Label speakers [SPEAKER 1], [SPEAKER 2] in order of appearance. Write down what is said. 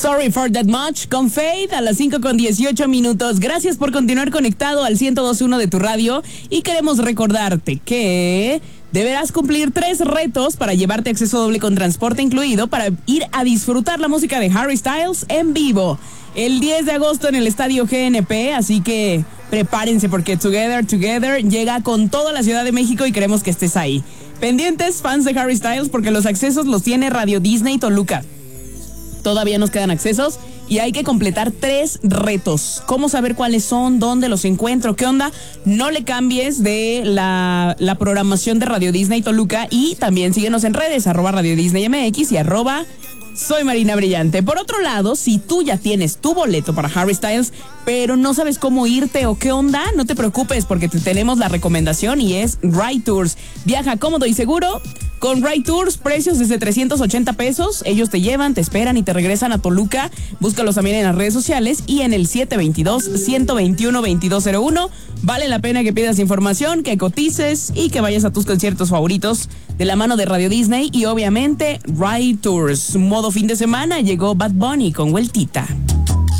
[SPEAKER 1] Sorry for that much con Faith a las 5:18. Gracias por continuar conectado al 102.1 de tu radio y queremos recordarte que deberás cumplir 3 retos para llevarte acceso doble con transporte incluido para ir a disfrutar la música de Harry Styles en vivo el 10 de agosto en el Estadio GNP, así que prepárense porque Together llega con toda la Ciudad de México y queremos que estés ahí. Pendientes, fans de Harry Styles, porque los accesos los tiene Radio Disney Toluca. Todavía nos quedan accesos y hay que completar 3 retos. ¿Cómo saber cuáles son? ¿Dónde los encuentro? ¿Qué onda? No le cambies de la programación de Radio Disney Toluca y también síguenos en redes, @Radio Disney MX y @Soy Marina Brillante. Por otro lado, si tú ya tienes tu boleto para Harry Styles, pero no sabes cómo irte o qué onda, no te preocupes porque te tenemos la recomendación y es Ride Tours. Viaja cómodo y seguro con Ride Tours, precios desde 380 pesos. Ellos te llevan, te esperan y te regresan a Toluca. Búscalos también en las redes sociales y en el 722-121-2201. Vale la pena que pidas información, que cotices y que vayas a tus conciertos favoritos de la mano de Radio Disney y obviamente Ride Tours. Modo fin de semana, llegó Bad Bunny con Vueltita.